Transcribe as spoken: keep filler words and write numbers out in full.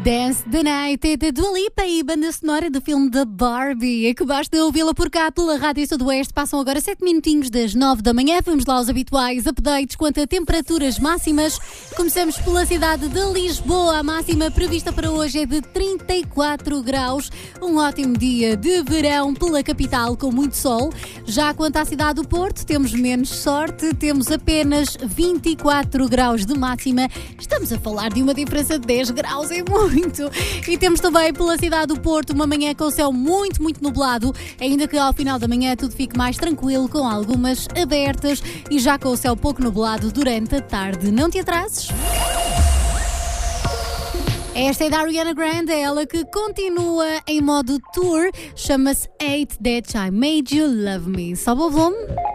Dance the Night é da Dua Lipa e banda sonora do filme da Barbie. É que basta ouvi-la por cá pela Rádio Sudoeste. Passam agora sete minutinhos das nove da manhã. Vamos lá aos habituais updates quanto a temperaturas máximas. Começamos pela cidade de Lisboa. A máxima prevista para hoje é de trinta e quatro graus. Um ótimo dia de verão pela capital com muito sol. Já quanto à cidade do Porto, temos menos sorte. Temos apenas vinte e quatro graus de máxima. Estamos a falar de uma diferença de dez graus, é muito. E temos também pela cidade do Porto uma manhã com o céu muito, muito nublado, ainda que ao final da manhã tudo fique mais tranquilo, com algumas abertas e já com o céu pouco nublado durante a tarde. Não te atrases. Esta é da Ariana Grande, é ela que continua em modo tour, chama-se Hate That I Made You Love Me. Sobe o volume.